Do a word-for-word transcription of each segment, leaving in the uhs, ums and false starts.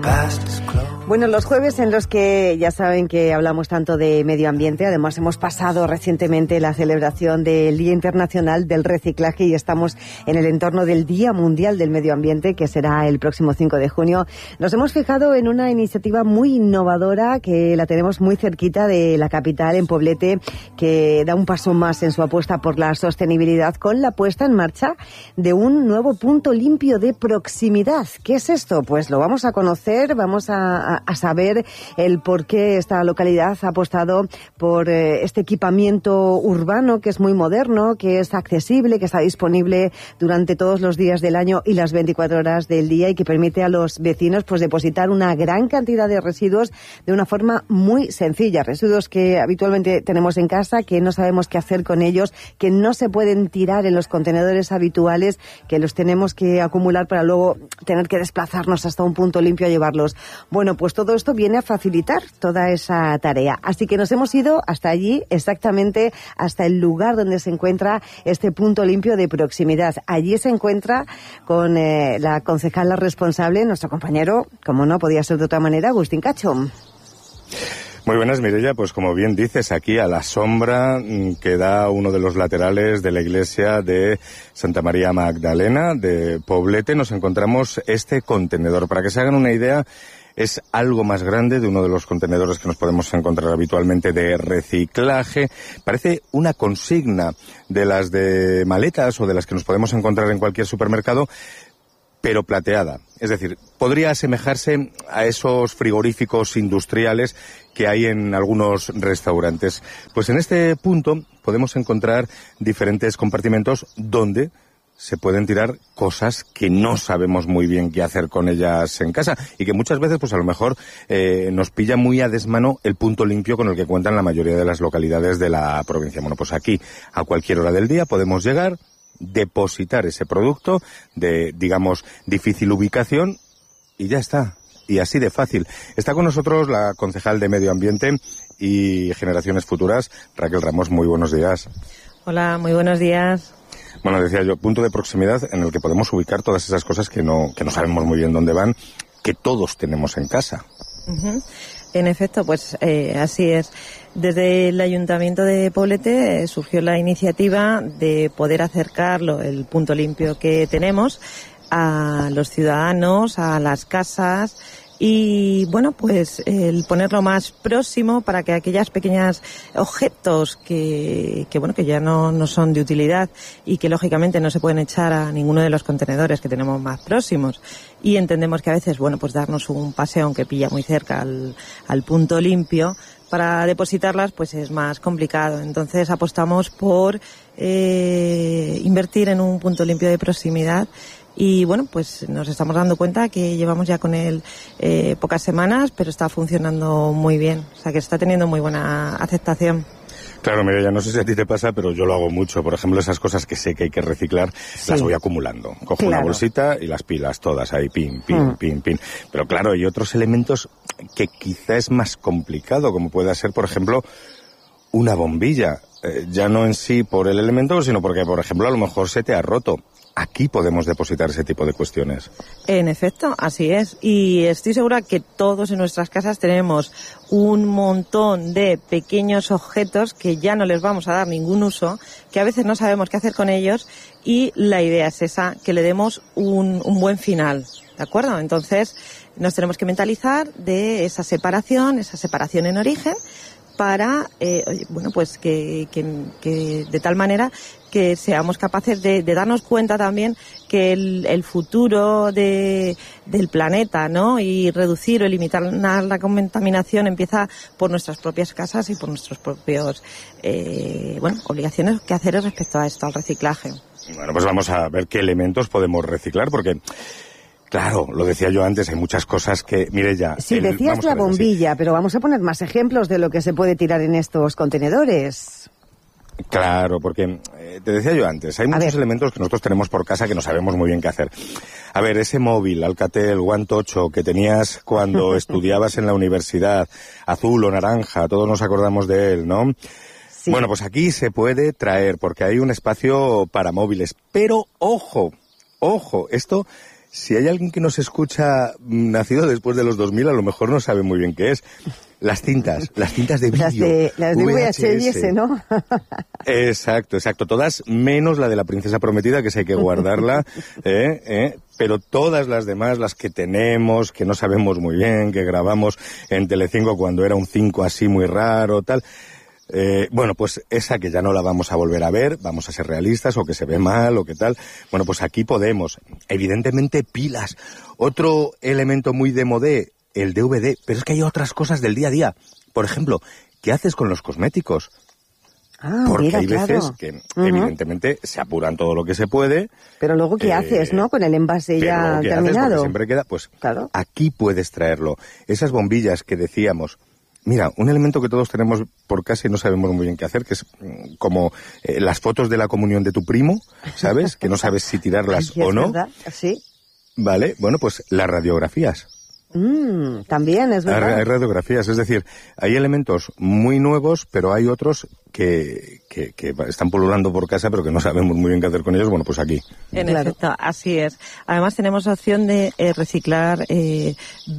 Bueno, los jueves en los que ya saben que hablamos tanto de medio ambiente, además hemos pasado recientemente la celebración del Día Internacional del Reciclaje y estamos en el entorno del Día Mundial del Medio Ambiente, que será el próximo cinco de junio. Nos hemos fijado en una iniciativa muy innovadora que la tenemos muy cerquita de la capital, en Poblete, que da un paso más en su apuesta por la sostenibilidad con la puesta en marcha de un nuevo punto limpio de proximidad. ¿Qué es esto? Pues lo vamos a conocer, vamos a, a a saber el por qué esta localidad ha apostado por eh, este equipamiento urbano que es muy moderno, que es accesible, que está disponible durante todos los días del año y las veinticuatro horas del día y que permite a los vecinos pues depositar una gran cantidad de residuos de una forma muy sencilla. Residuos que habitualmente tenemos en casa, que no sabemos qué hacer con ellos, que no se pueden tirar en los contenedores habituales, que los tenemos que acumular para luego tener que desplazarnos hasta un punto limpio a llevarlos. Bueno, pues todo esto viene a facilitar toda esa tarea. Así que nos hemos ido hasta allí, exactamente hasta el lugar donde se encuentra este punto limpio de proximidad. Allí se encuentra con eh, la concejala responsable, nuestro compañero, como no podía ser de otra manera, Agustín Cacho. Muy buenas, Mireia. Pues como bien dices, aquí a la sombra que da uno de los laterales de la iglesia de Santa María Magdalena de Poblete nos encontramos este contenedor. Para que se hagan una idea, es algo más grande de uno de los contenedores que nos podemos encontrar habitualmente de reciclaje. Parece una consigna de las de maletas o de las que nos podemos encontrar en cualquier supermercado, pero plateada. Es decir, podría asemejarse a esos frigoríficos industriales que hay en algunos restaurantes. Pues en este punto podemos encontrar diferentes compartimentos donde se pueden tirar cosas que no sabemos muy bien qué hacer con ellas en casa y que muchas veces, pues a lo mejor, eh, nos pilla muy a desmano el punto limpio con el que cuentan la mayoría de las localidades de la provincia. Bueno, pues aquí, a cualquier hora del día, podemos llegar, depositar ese producto de, digamos, difícil ubicación y ya está. Y así de fácil. Está con nosotros la concejal de Medio Ambiente y Generaciones Futuras, Raquel Ramos. Muy buenos días. Hola, muy buenos días. Bueno, decía yo, punto de proximidad en el que podemos ubicar todas esas cosas que no, que no sabemos muy bien dónde van, que todos tenemos en casa. Uh-huh. En efecto, pues eh, así es. Desde el Ayuntamiento de Poblete eh, surgió la iniciativa de poder acercarlo, el punto limpio que tenemos, a los ciudadanos, a las casas. Y bueno, pues el ponerlo más próximo para que aquellas pequeñas objetos que, que bueno, que ya no, no son de utilidad y que lógicamente no se pueden echar a ninguno de los contenedores que tenemos más próximos. Y entendemos que a veces, bueno, pues darnos un paseo, aunque pilla muy cerca al, al punto limpio, para depositarlas pues es más complicado. Entonces apostamos por eh, invertir en un punto limpio de proximidad. Y bueno, pues nos estamos dando cuenta que llevamos ya con él eh, pocas semanas, pero está funcionando muy bien. O sea, que está teniendo muy buena aceptación. Claro, mira, ya no sé si a ti te pasa, pero yo lo hago mucho. Por ejemplo, esas cosas que sé que hay que reciclar, sí, las voy acumulando. Cojo claro. una bolsita y las pilas todas ahí, pin, pin, mm. pin, pin. Pero claro, hay otros elementos que quizá es más complicado, como pueda ser, por ejemplo, una bombilla. Eh, ya no en sí por el elemento, sino porque, por ejemplo, a lo mejor se te ha roto. Aquí podemos depositar ese tipo de cuestiones. En efecto, así es. Y estoy segura que todos en nuestras casas tenemos un montón de pequeños objetos que ya no les vamos a dar ningún uso, que a veces no sabemos qué hacer con ellos, y la idea es esa, que le demos un, un buen final, ¿de acuerdo? Entonces, nos tenemos que mentalizar de esa separación, esa separación en origen, para, eh, bueno, pues que, que, que de tal manera que seamos capaces de, de darnos cuenta también que el, el futuro de, del planeta, ¿no? Y reducir o limitar la, la contaminación empieza por nuestras propias casas y por nuestros propios, eh, bueno, obligaciones que hacer respecto a esto, al reciclaje. Bueno, pues vamos a ver qué elementos podemos reciclar, porque claro, lo decía yo antes, hay muchas cosas que, mire ya... Sí, el, decías la bombilla, pero vamos a poner más ejemplos de lo que se puede tirar en estos contenedores. Claro, porque eh, te decía yo antes, hay muchos elementos que nosotros tenemos por casa que no sabemos muy bien qué hacer. A ver, ese móvil, Alcatel, One Tocho, que tenías cuando estudiabas en la universidad, azul o naranja, todos nos acordamos de él, ¿no? Sí. Bueno, pues aquí se puede traer, porque hay un espacio para móviles. Pero, ojo, ojo, esto... si hay alguien que nos escucha nacido después de los dos mil, a lo mejor no sabe muy bien qué es. Las cintas, las cintas de vídeo. Las de, las de V H S, ¿no? Exacto, exacto. Todas menos la de la princesa prometida, que sí hay que guardarla, ¿eh? ¿eh? Pero todas las demás, las que tenemos, que no sabemos muy bien, que grabamos en Telecinco cuando era un cinco así muy raro, tal... Eh, bueno, pues esa que ya no la vamos a volver a ver, vamos a ser realistas, o que se ve mal, o que tal. Bueno, pues aquí podemos. Evidentemente, pilas. Otro elemento muy de modé, el D V D. Pero es que hay otras cosas del día a día. Por ejemplo, ¿qué haces con los cosméticos? Ah, Porque mira, hay veces claro. que, uh-huh. evidentemente, se apuran todo lo que se puede. Pero luego, ¿qué eh, haces, no? Con el envase ya ¿qué terminado. Haces? Porque siempre queda, pues, claro. Aquí puedes traerlo. Esas bombillas que decíamos... Mira, un elemento que todos tenemos por casa y no sabemos muy bien qué hacer, que es como eh, las fotos de la comunión de tu primo, ¿sabes? Que no sabes si tirarlas sí, o no. ¿verdad? Sí. Vale, bueno, pues las radiografías. Mm, también es verdad. Hay radiografías, es decir, hay elementos muy nuevos, pero hay otros que, que, que están pululando por casa, pero que no sabemos muy bien qué hacer con ellos. Bueno, pues aquí. En claro. efecto, así es. Además tenemos opción de eh, reciclar eh,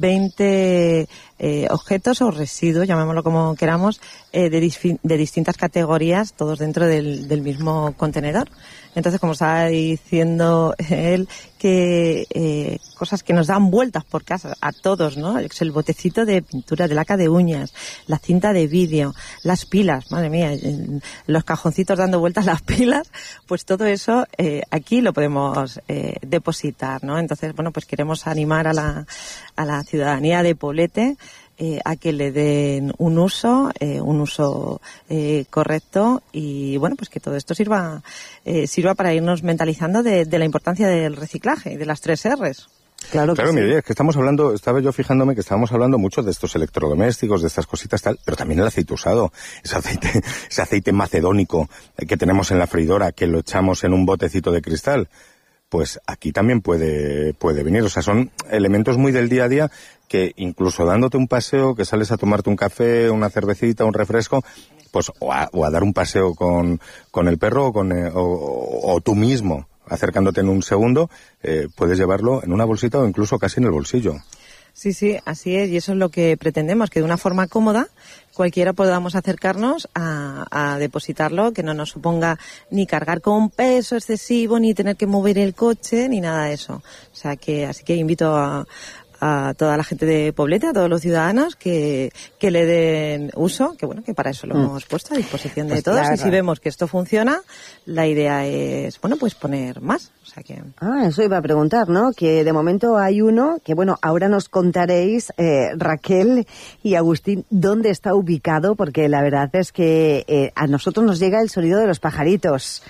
veinte eh, objetos o residuos, llamémoslo como queramos, eh, de, dis- de distintas categorías, todos dentro del, del mismo contenedor. Entonces, como estaba diciendo él, que eh, cosas que nos dan vueltas por casa, a todos, ¿no? Es el botecito de pintura, de laca de uñas, la cinta de vídeo, las pilas, madre mía, los cajoncitos dando vueltas las pilas, pues todo eso eh, aquí lo podemos eh, depositar, ¿no? Entonces, bueno, pues queremos animar a la, a la ciudadanía de Poblete Eh, a que le den un uso, eh, un uso eh, correcto y bueno, pues que todo esto sirva eh, sirva para irnos mentalizando de, de la importancia del reciclaje y de las tres R's. Claro, claro, sí. Mire, es que estamos hablando, estaba yo fijándome que estábamos hablando mucho de estos electrodomésticos, de estas cositas tal, pero también el aceite usado, ese aceite, ese aceite macedónico que tenemos en la freidora, que lo echamos en un botecito de cristal. Pues aquí también puede puede venir. O sea, son elementos muy del día a día que incluso dándote un paseo, que sales a tomarte un café, una cervecita, un refresco, pues o a, o a dar un paseo con, con el perro o, con, eh, o, o tú mismo, acercándote en un segundo, eh, puedes llevarlo en una bolsita o incluso casi en el bolsillo. Sí, sí, así es, y eso es lo que pretendemos, que de una forma cómoda cualquiera podamos acercarnos a, a depositarlo, que no nos suponga ni cargar con peso excesivo, ni tener que mover el coche, ni nada de eso. O sea que, así que invito a, a toda la gente de Poblete, a todos los ciudadanos que, que le den uso, que bueno, que para eso lo mm. hemos puesto a disposición de pues todos, claro. Y si vemos que esto funciona, la idea es, bueno, pues poner más. O sea que... Ah, eso iba a preguntar, ¿no? Que de momento hay uno, que bueno, ahora nos contaréis, eh, Raquel y Agustín, dónde está ubicado, porque la verdad es que eh, a nosotros nos llega el sonido de los pajaritos.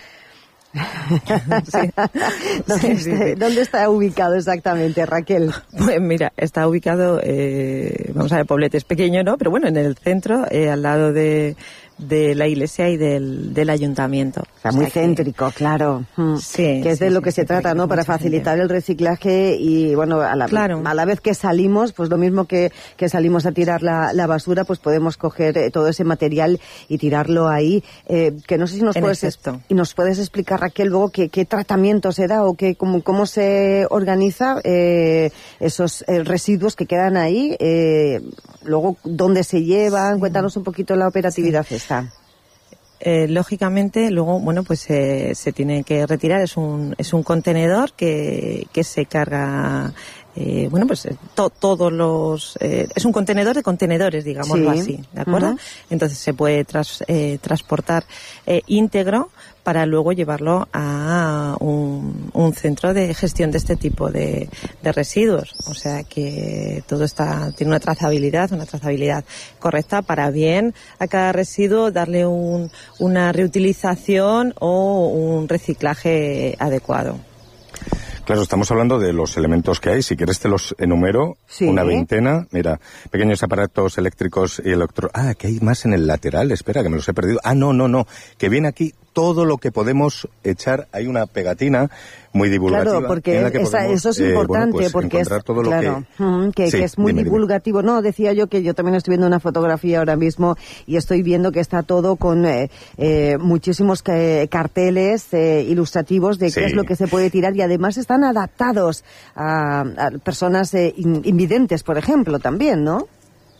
Sí. ¿Dónde, sí, sí, está, sí. ¿Dónde está ubicado exactamente, Raquel? Pues mira, está ubicado, eh, vamos a ver, Poblete es pequeño, ¿no? Pero bueno, en el centro, eh, al lado de, de la iglesia y del, del ayuntamiento. O sea, muy o sea céntrico, que, claro. Sí. Que es de sí, lo que sí, se trata, ¿no? Para facilitar gente. El reciclaje y, bueno, a la, claro. a la vez que salimos, pues lo mismo que, que salimos a tirar la, la basura, pues podemos coger eh, todo ese material y tirarlo ahí. Eh, que no sé si nos en puedes, esto. y nos puedes explicar, Raquel, luego qué, qué tratamiento se da o qué, cómo, cómo se organiza eh, esos eh, residuos que quedan ahí, eh, luego dónde se llevan, sí. Cuéntanos un poquito la operatividad sí. esta. Eh, lógicamente, luego, bueno, pues eh, se tiene que retirar. Es un es un contenedor que, que se carga, eh, bueno, pues to, todos los... Eh, es un contenedor de contenedores, digámoslo sí. así, ¿de acuerdo? Uh-huh. Entonces se puede tras, eh, transportar eh, íntegro para luego llevarlo a un, un centro de gestión de este tipo de, de residuos. O sea que todo está, tiene una trazabilidad, una trazabilidad correcta para bien a cada residuo darle un, una reutilización o un reciclaje adecuado. Claro, estamos hablando de los elementos que hay. Si quieres te los enumero, sí. Una veintena. Mira, pequeños aparatos eléctricos y electro... Ah, que hay más en el lateral. Espera, que me los he perdido. Ah, no, no, no. Que viene aquí todo lo que podemos echar. Hay una pegatina muy divulgativa. Claro, porque en la que esa, podemos, eso es eh, importante, bueno, pues porque es, todo lo claro, que, uh, que, sí, que es muy dime, divulgativo. Dime. No, decía yo que yo también estoy viendo una fotografía ahora mismo y estoy viendo que está todo con eh, eh, muchísimos eh, carteles eh, ilustrativos de sí. qué es lo que se puede tirar, y además están adaptados a, a personas eh, invidentes, por ejemplo, también, ¿no?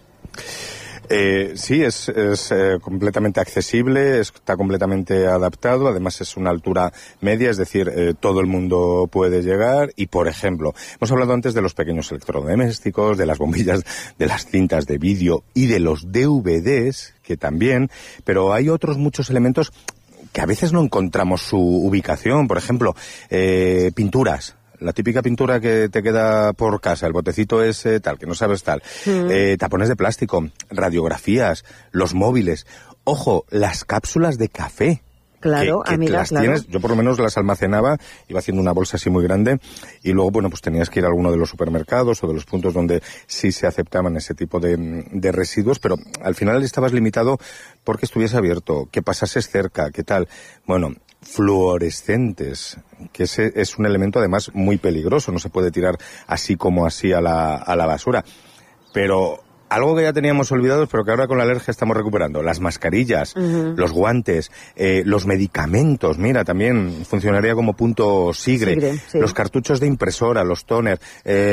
Eh, sí, es, es eh, completamente accesible, está completamente adaptado, además es una altura media, es decir, eh, todo el mundo puede llegar. Y, por ejemplo, hemos hablado antes de los pequeños electrodomésticos, de las bombillas, de las cintas de vídeo y de los D V Ds, que también, pero hay otros muchos elementos que a veces no encontramos su ubicación. Por ejemplo, eh, pinturas. La típica pintura que te queda por casa, el botecito ese, tal, que no sabes tal. Mm. Eh, tapones de plástico, radiografías, los móviles. Ojo, las cápsulas de café. Claro, que, que amiga, las claro. tienes, yo por lo menos las almacenaba, iba haciendo una bolsa así muy grande, y luego, bueno, pues tenías que ir a alguno de los supermercados o de los puntos donde sí se aceptaban ese tipo de, de residuos, pero al final estabas limitado porque estuviese abierto, que pasases cerca, qué tal. Bueno, fluorescentes, que ese es un elemento además muy peligroso, no se puede tirar así como así a la, a la basura. Pero algo que ya teníamos olvidados, pero que ahora con la alergia estamos recuperando, las mascarillas, uh-huh. los guantes, eh, los medicamentos, mira, también funcionaría como punto sigre, sigre sí. los cartuchos de impresora, los tóner, eh,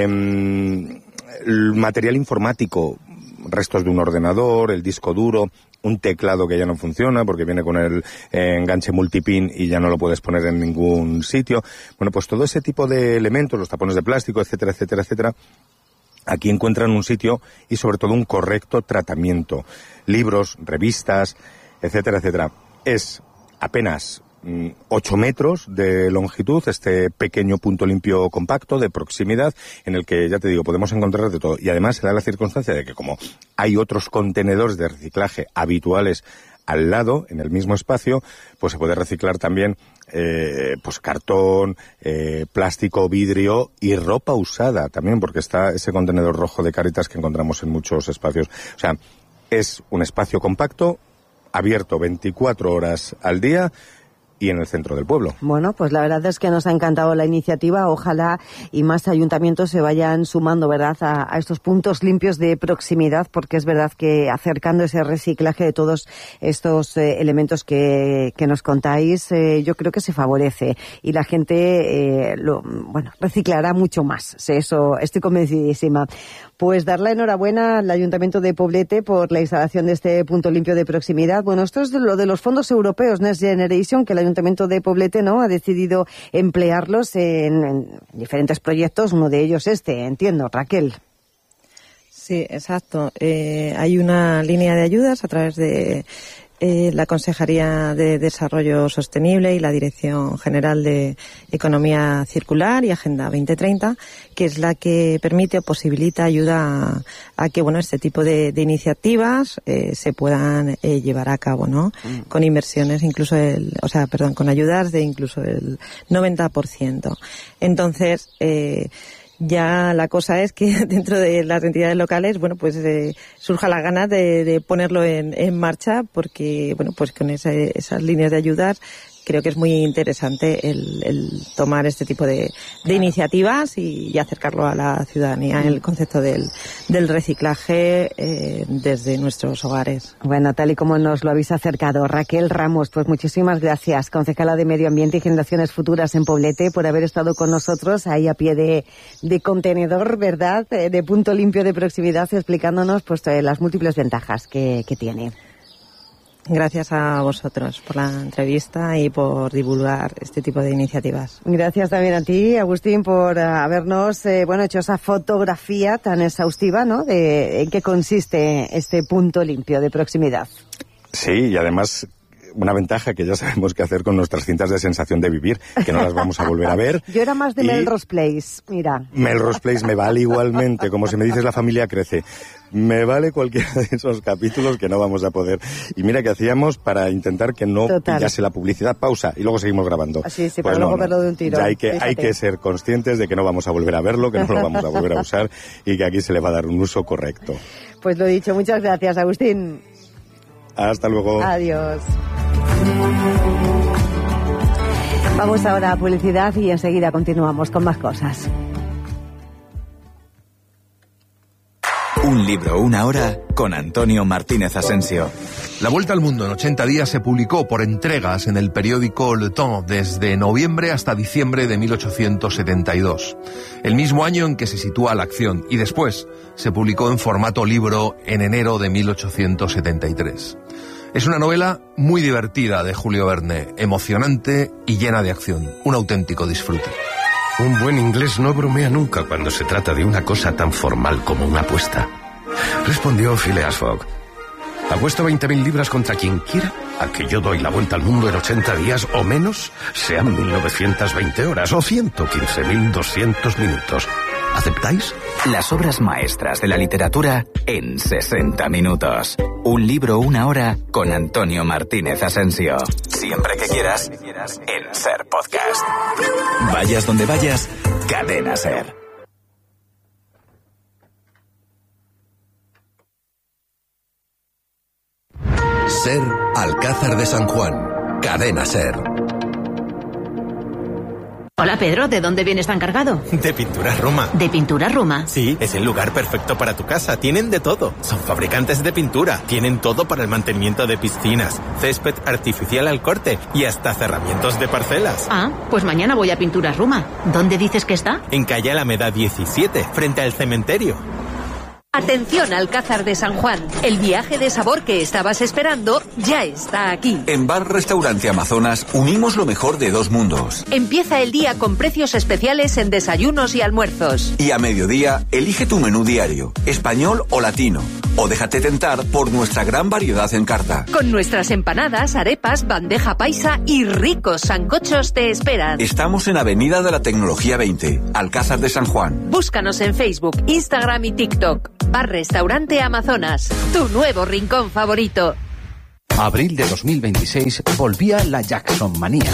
el material informático, restos de un ordenador, el disco duro, un teclado que ya no funciona porque viene con el eh, enganche multipin y ya no lo puedes poner en ningún sitio. Bueno, pues todo ese tipo de elementos, los tapones de plástico, etcétera, etcétera, etcétera, aquí encuentran un sitio y sobre todo un correcto tratamiento. Libros, revistas, etcétera, etcétera. Es apenas ocho metros de longitud, este pequeño punto limpio compacto de proximidad en el que, ya te digo, podemos encontrar de todo. Y además se da la circunstancia de que como hay otros contenedores de reciclaje habituales al lado, en el mismo espacio, pues se puede reciclar también eh, pues cartón, eh, plástico, vidrio y ropa usada también, porque está ese contenedor rojo de Cáritas que encontramos en muchos espacios. O sea, es un espacio compacto, abierto veinticuatro horas al día, y en el centro del pueblo. Bueno, pues la verdad es que nos ha encantado la iniciativa. Ojalá y más ayuntamientos se vayan sumando, ¿verdad?, a, a estos puntos limpios de proximidad, porque es verdad que acercando ese reciclaje de todos estos eh, elementos que, que nos contáis, eh, yo creo que se favorece y la gente, eh, lo, bueno, reciclará mucho más. Sí, eso estoy convencidísima. Pues dar la enhorabuena al Ayuntamiento de Poblete por la instalación de este punto limpio de proximidad. Bueno, esto es lo de los fondos europeos Next Generation, que el Ayuntamiento de Poblete, ¿no?, ha decidido emplearlos en, en diferentes proyectos, uno de ellos este, entiendo, Raquel. Sí, exacto. Eh, hay una línea de ayudas a través de eh, la Consejería de Desarrollo Sostenible y la Dirección General de Economía Circular y Agenda veinte treinta, que es la que permite o posibilita ayuda a, a que, bueno, este tipo de, de iniciativas eh, se puedan eh, llevar a cabo, ¿no? Mm. Con inversiones, incluso el, o sea, perdón, con ayudas de incluso el noventa por ciento. Entonces, eh, ya la cosa es que dentro de las entidades locales, bueno, pues eh, surja la gana de, de ponerlo en, en marcha, porque, bueno, pues con ese, esas líneas de ayudas creo que es muy interesante el, el tomar este tipo de, de claro. iniciativas y, y acercarlo a la ciudadanía, el concepto del, del reciclaje eh, desde nuestros hogares. Bueno, tal y como nos lo habéis acercado, Raquel Ramos, pues muchísimas gracias, concejala de Medio Ambiente y Generaciones Futuras en Poblete, por haber estado con nosotros ahí a pie de, de contenedor, ¿verdad?, de punto limpio de proximidad, explicándonos pues las múltiples ventajas que, que tiene. Gracias a vosotros por la entrevista y por divulgar este tipo de iniciativas. Gracias también a ti, Agustín, por habernos eh, bueno, hecho esa fotografía tan exhaustiva, ¿no?, de en qué consiste este punto limpio de proximidad. Sí, y además una ventaja que ya sabemos qué hacer con nuestras cintas de sensación de vivir, que no las vamos a volver a ver. Yo era más de y Melrose Place, mira. Melrose Place me vale igualmente, como si me dices la familia crece. Me vale cualquiera de esos capítulos que no vamos a poder. Y mira que hacíamos para intentar que no Total. pillase la publicidad. Pausa, y luego seguimos grabando. Sí, sí, pues para no, luego no. verlo de un tiro. Ya hay que, hay que ser conscientes de que no vamos a volver a verlo, que no lo vamos a volver a usar y que aquí se le va a dar un uso correcto. Pues lo dicho, muchas gracias, Agustín. Hasta luego. Adiós. Vamos ahora a publicidad y enseguida continuamos con más cosas. Un libro, una hora, con Antonio Martínez Asensio. La Vuelta al Mundo en ochenta días se publicó por entregas en el periódico Le Temps desde noviembre hasta diciembre de mil ochocientos setenta y dos, el mismo año en que se sitúa la acción, y después se publicó en formato libro en enero de mil ochocientos setenta y tres. Es una novela muy divertida de Julio Verne, emocionante y llena de acción, un auténtico disfrute. Un buen inglés no bromea nunca cuando se trata de una cosa tan formal como una apuesta, respondió Phileas Fogg. Apuesto veinte mil libras contra quien quiera a que yo doy la vuelta al mundo en ochenta días o menos, sean mil novecientas veinte horas o ciento quince mil doscientos minutos. ¿Aceptáis? Las obras maestras de la literatura en sesenta minutos. Un libro, una hora, con Antonio Martínez Asensio. Siempre que quieras, en Ser Podcast. Vayas donde vayas, Cadena Ser. Ser, Alcázar de San Juan. Cadena Ser. Hola Pedro, ¿de dónde vienes tan cargado? De Pinturas Ruma. ¿De Pinturas Ruma? Sí, es el lugar perfecto para tu casa. Tienen de todo. Son fabricantes de pintura. Tienen todo para el mantenimiento de piscinas, césped artificial al corte y hasta cerramientos de parcelas. Ah, pues mañana voy a Pinturas Ruma. ¿Dónde dices que está? En calle Alameda diecisiete, frente al cementerio. Atención, Alcázar de San Juan. El viaje de sabor que estabas esperando ya está aquí. En Bar Restaurante Amazonas unimos lo mejor de dos mundos. Empieza el día con precios especiales en desayunos y almuerzos. Y a mediodía, elige tu menú diario, español o latino. O déjate tentar por nuestra gran variedad en carta. Con nuestras empanadas, arepas, bandeja paisa y ricos sancochos te esperan. Estamos en Avenida de la Tecnología veinte, Alcázar de San Juan. Búscanos en Facebook, Instagram y TikTok. Bar Restaurante Amazonas, tu nuevo rincón favorito. Abril de dos mil veintiséis volvía la Jackson Manía.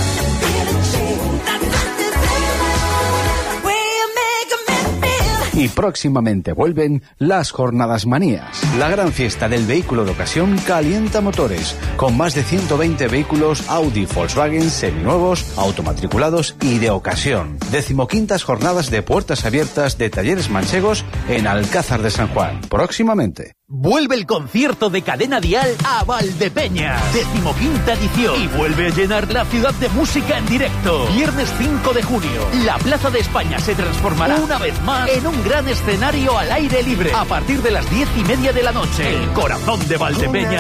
Y próximamente vuelven las Jornadas Manías. La gran fiesta del vehículo de ocasión calienta motores, con más de ciento veinte vehículos Audi, Volkswagen, seminuevos, automatriculados y de ocasión. Decimoquintas jornadas de puertas abiertas de Talleres Manchegos en Alcázar de San Juan. Próximamente. Vuelve el concierto de Cadena Dial a Valdepeñas, decimoquinta edición, y vuelve a llenar la ciudad de música en directo. Viernes cinco de junio, la Plaza de España se transformará una vez más en un gran escenario al aire libre. A partir de las diez y media de la noche, el corazón de Valdepeñas